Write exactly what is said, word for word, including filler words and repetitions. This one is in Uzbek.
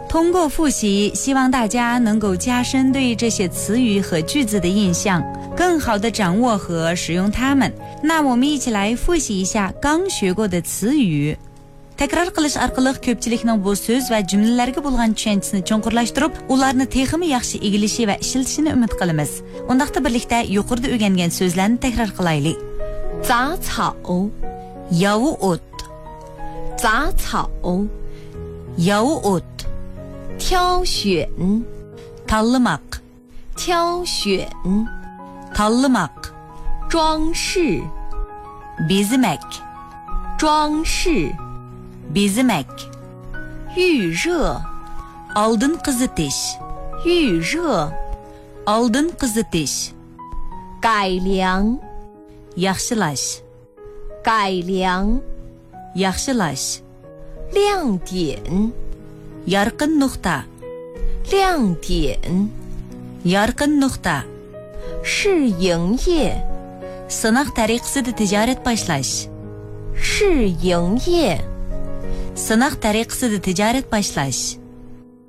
通过复习，希望大家能够加深对这些词语和句子的印象，更好地掌握和使用它们。那我们一起来复习一下刚学过的词语。Takrar qilish orqali ko'pchilikning bu so'z va jumlalarga bo'lgan tushunchisini cho'nqurlashtirib, ularni texmi yaxshi egilishi va ishlatishini umid qilamiz. Undaqda birlikda yuqorida o'rgangan so'zlarni takror qilaylik. 杂草 Yovu o't, 杂草 yovu o't, 挑选 tanlamoq, 挑选 tanlamoq, 装饰 bezimak, 装饰 bezimak, 预热 oldin qizitish, 预热 oldin qizitish, 改良 yaxshilash, 改良 yaxshilash, 亮点 yorqin nuqta, 亮点 yorqin nuqta, 试营业 sinaq tariqasida tijorat boshlash, 试营业 sinaq tariqasida tijorat boshlash,